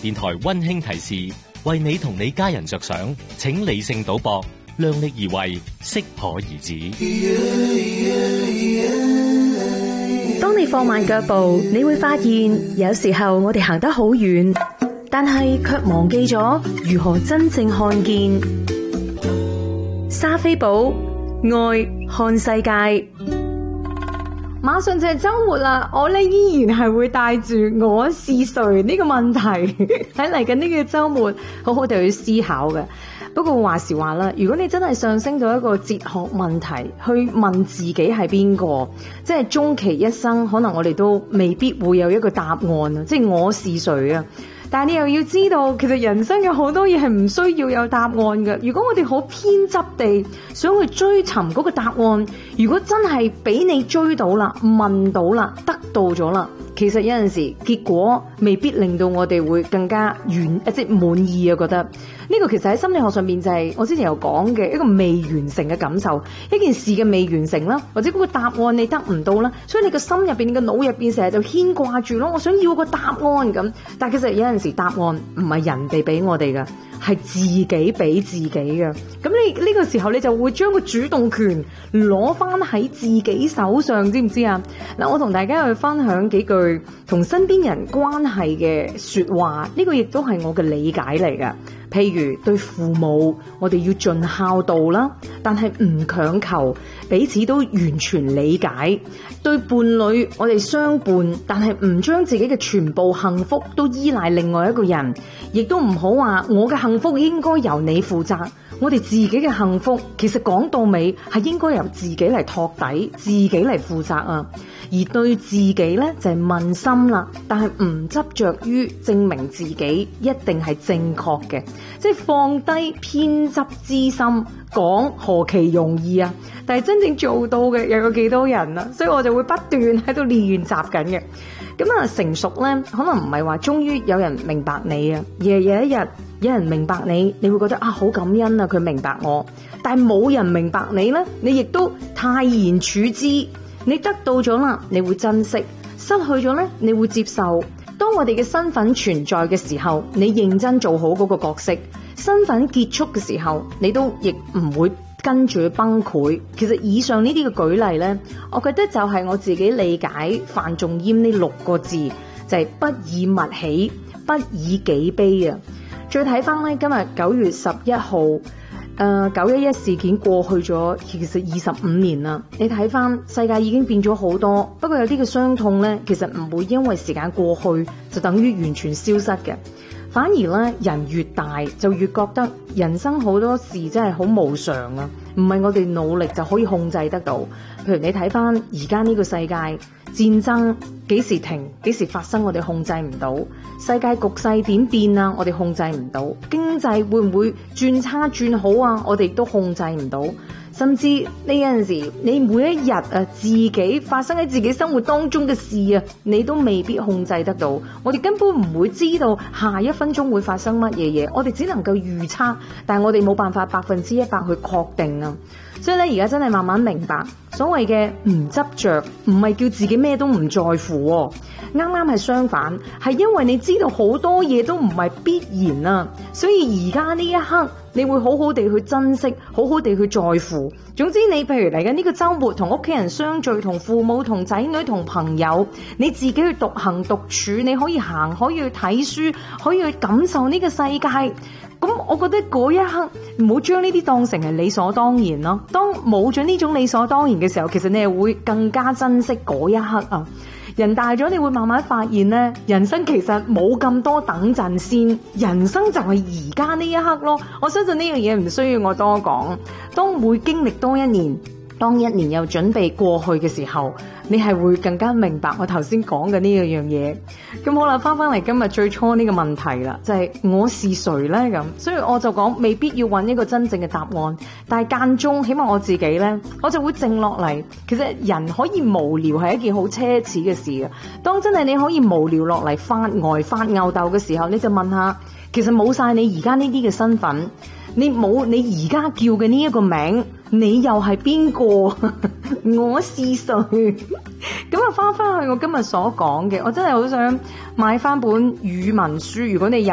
電台溫馨提示，為你同你家人着想，請理性賭博，量力而為，適可而止。 當你放慢腳步，你會發現有時候我哋行得好遠，但係卻忘記咗如何真正看見。莎菲寶愛看世界。 馬上就係周末啦，我咧依然係會帶住我是誰呢個問題喺嚟緊呢個周末好好地去思考嘅。不過話時話啦，如果你真係上升到一個哲學問題去問自己係邊個，即係終其一生，可能我哋都未必會有一個答案啊！即係我是誰啊？但係你又要知道，其實人生有好多嘢係唔需要有答案嘅。如果我哋好偏執地想去追尋嗰個答案，如果真係俾你追到啦、問到啦、得到咗啦，其實有陣時結果未必令到我哋會更加即係滿意啊！覺得呢個其實喺心理學上面就係我之前有講嘅一個未完成嘅感受，一件事嘅未完成啦，或者嗰個答案你得唔到啦，所以你個心入邊、你個腦入邊成日就牽掛住咯，我想要個答案咁。但係其實有陣時答案唔係人哋俾我哋嘅，係自己俾自己嘅。咁你呢個時候你就會將個主動權攞翻喺自己手上，知唔知啊？嗱，我同大家去分享幾句同身邊人關係嘅說話，呢個亦都係我嘅理解嚟嘅。譬如對父母，我哋要盡孝道啦，但係唔強求彼此都完全理解。對伴侶，我哋相伴，但係唔將自己嘅全部幸福都依賴另外一個人，亦都唔好話我嘅幸福應該由你負責。我哋自己嘅幸福，其實講到尾係應該由自己嚟托底，自己嚟負責啊。而對自己呢，就係問心啦，但係唔執着於證明自己一定係正確嘅，即係放低偏執之心，講何其容易啊！但係真正做到嘅又有幾多人啊？所以我就會不斷喺度練習緊嘅。咁啊，成熟呢，可能唔係話終於有人明白你啊，而係有一日有人明白你，你會覺得啊好感恩啊，佢明白我。但係冇人明白你呢，你亦都泰然處之。你得到咗啦，你會珍惜；失去咗呢，你會接受。當我哋嘅身份存在嘅時候，你認真做好嗰個角色；身份結束嘅時候，你都亦唔會跟住崩潰。其實以上呢啲嘅舉例呢，我覺得就係我自己理解范仲淹呢6個字，就係不以物喜，不以己悲啊！再睇翻呢，今日9月11號。911事件過去咗，其實25年啦。你睇翻世界已經變咗好多，不過有啲嘅傷痛呢，其實唔會因為時間過去就等於完全消失嘅。反而咧，人越大就越覺得人生好多事真係好無常啊，唔係我哋努力就可以控制得到。譬如你睇翻而家呢個世界，戰爭幾時停，幾時發生，我哋控制唔到。世界局勢點變啊，我哋控制唔到。經濟會唔會轉差轉好啊，我哋都控制唔到。甚至你有陣時，你每一日自己發生喺自己生活當中嘅事啊，你都未必控制得到。我哋根本唔會知道下一分鐘會發生乜嘢嘢，我哋只能夠預測，但係我哋冇辦法100%去確定啊。所以咧，而家真係慢慢明白，所謂嘅唔執着，唔係叫自己咩都唔在乎喎。啱啱係相反，係因為你知道好多嘢都唔係必然啊，所以而家呢一刻，你會好好地去珍惜，好好地去在乎。總之你譬如嚟緊呢個周末同屋企人相聚，同父母同仔女同朋友，你自己去獨行獨處，你可以行，可以去睇書，可以去感受呢個世界。咁我覺得嗰一刻唔好將呢啲當成係理所當然咯。當冇咗呢種理所當然嘅時候，其實你係會更加珍惜嗰一刻啊。人大咗，你會慢慢發現呢，人生其實冇咁多等陣先，人生就係而家呢一刻咯。我相信呢樣嘢唔需要我多講。當會經歷多一年，當一年又準備過去嘅時候，你係會更加明白我頭先講嘅呢一樣嘢。咁好啦，翻嚟今日最初呢個問題啦，就係我是誰呢？咁，所以我就講未必要揾一個真正嘅答案，但係間中起碼我自己呢，我就會靜落嚟。其實人可以無聊係一件好奢侈嘅事啊。當真係你可以無聊落嚟發呆發吽哣嘅時候，你就問下，其實冇晒你而家呢啲嘅身份，你冇你而家叫嘅呢一個名，你又係邊個？我是誰？咁啊，翻去我今日所講嘅，我真係好想買翻本語文書。如果你有